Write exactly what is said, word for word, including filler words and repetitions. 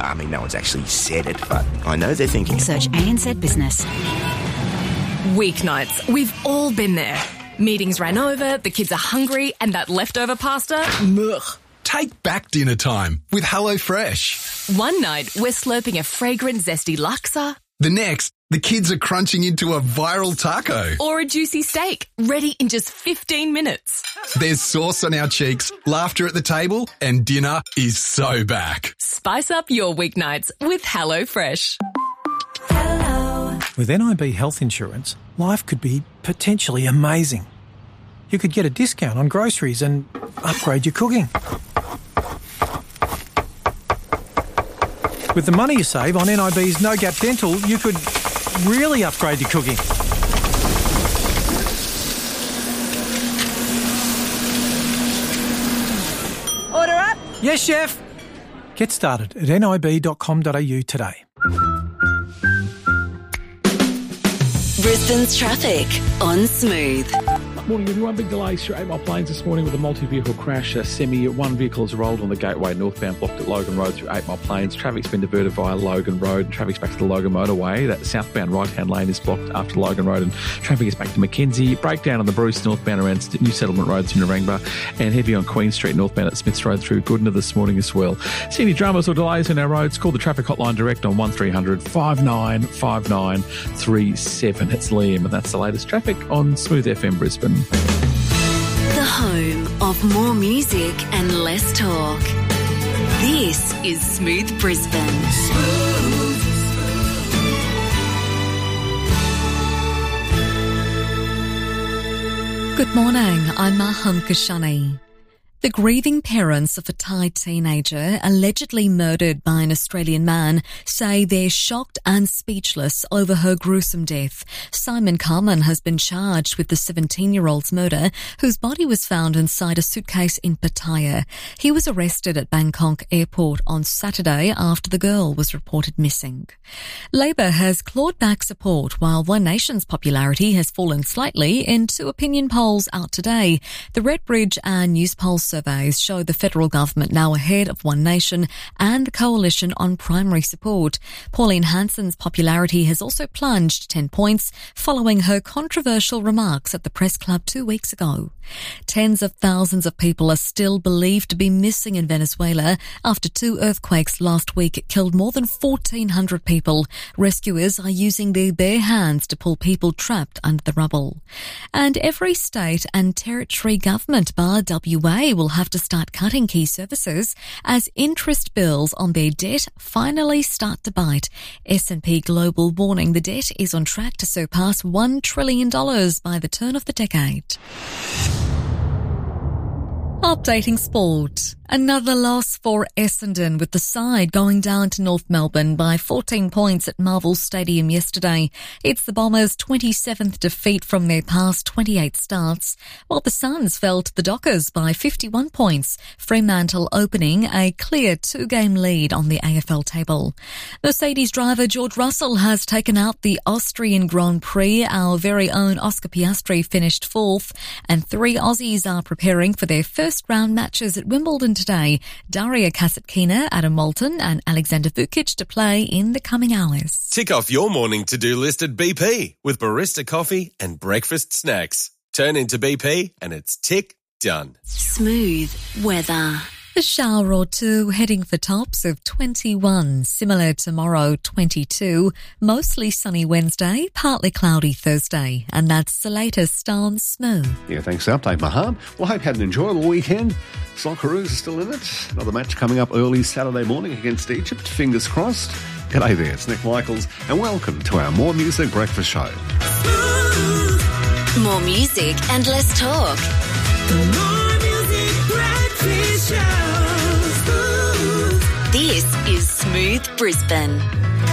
I mean, no one's actually said it, but I know they're thinking. Search A N Z Business. Weeknights. We've all been there. Meetings ran over, the kids are hungry, and that leftover pasta, mugh. Take back dinner time with HelloFresh. One night, we're slurping a fragrant, zesty laksa. The next, the kids are crunching into a viral taco. Or a juicy steak, ready in just fifteen minutes. There's sauce on our cheeks, laughter at the table, and dinner is so back. Spice up your weeknights with HelloFresh. Hello. With N I B Health Insurance, life could be potentially amazing. You could get a discount on groceries and upgrade your cooking. With the money you save on N I B's No Gap Dental, you could really upgrade your cooking. Order up. Yes, chef. Get started at nib dot com dot a u today. Brisbane's traffic on Smooth. Morning everyone, big delays through Eight Mile Plains this morning with a multi-vehicle crash. A semi, one vehicle has rolled on the Gateway northbound, blocked at Logan Road through Eight Mile Plains. Traffic's been diverted via Logan Road. Traffic's back to the Logan motorway. That southbound right-hand lane is blocked after Logan Road, and traffic is back to Mackenzie. Breakdown on the Bruce northbound around New Settlement Road through Narangba, and heavy on Queen Street northbound at Smiths Road through Goodna this morning as well. See any dramas or delays in our roads? Call the traffic hotline direct on one three hundred five nine five nine three seven. It's Liam, and that's the latest traffic on Smooth F M Brisbane. The home of more music and less talk. This is Smooth Brisbane. Smooth. Good morning, I'm Maham Kashani. The grieving parents of a Thai teenager allegedly murdered by an Australian man say they're shocked and speechless over her gruesome death. Simon Carman has been charged with the seventeen-year-old's murder, whose body was found inside a suitcase in Pattaya. He was arrested at Bangkok Airport on Saturday after the girl was reported missing. Labor has clawed back support while One Nation's popularity has fallen slightly in two opinion polls out today. The Redbridge and Newspulse surveys show the federal government now ahead of One Nation and the coalition on primary support. Pauline Hanson's popularity has also plunged ten points following her controversial remarks at the press club two weeks ago. Tens of thousands of people are still believed to be missing in Venezuela after two earthquakes last week killed more than fourteen hundred people. Rescuers are using their bare hands to pull people trapped under the rubble. And every state and territory government bar W A will have to start cutting key services as interest bills on their debt finally start to bite. S and P Global warning the debt is on track to surpass one trillion dollars by the turn of the decade. Updating sport. Another loss for Essendon, with the side going down to North Melbourne by fourteen points at Marvel Stadium yesterday. It's the Bombers' twenty-seventh defeat from their past twenty-eight starts, while the Suns fell to the Dockers by fifty-one points, Fremantle opening a clear two-game lead on the A F L table. Mercedes driver George Russell has taken out the Austrian Grand Prix. Our very own Oscar Piastri finished fourth, and three Aussies are preparing for their first round matches at Wimbledon today. Daria Kasatkina, Adam Moulton and Alexander Vukic to play in the coming hours. Tick off your morning to-do list at B P with barista coffee and breakfast snacks. Turn into B P and it's tick done. Smooth weather. A shower or two, heading for tops of twenty-one, similar tomorrow twenty-two, mostly sunny Wednesday, partly cloudy Thursday, and that's the latest on Smooth. Yeah, thanks for the update, Maham. Well, I hope you had an enjoyable weekend. Socceroos are still in it. Another match coming up early Saturday morning against Egypt. Fingers crossed. G'day there, it's Nick Michaels, and welcome to our More Music Breakfast Show. More music and less talk. More Music Breakfast Show. This is Smooth Brisbane.